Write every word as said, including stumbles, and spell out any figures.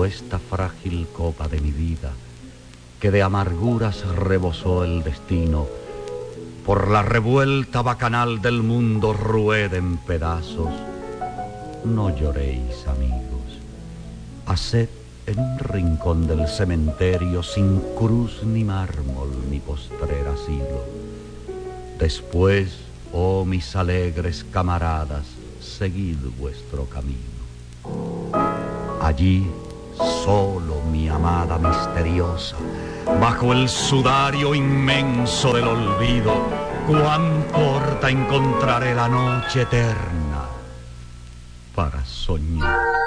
cuando esta frágil copa de mi vida, que de amarguras rebosó el destino, por la revuelta bacanal del mundo ruede en pedazos, no lloréis, amigos, haced en un rincón del cementerio, sin cruz ni mármol, mi postrer asilo. Después, oh mis alegres camaradas, seguid vuestro camino. Allí, solo mi amada misteriosa, bajo el sudario inmenso del olvido, cuán corta encontraré la noche eterna para soñar.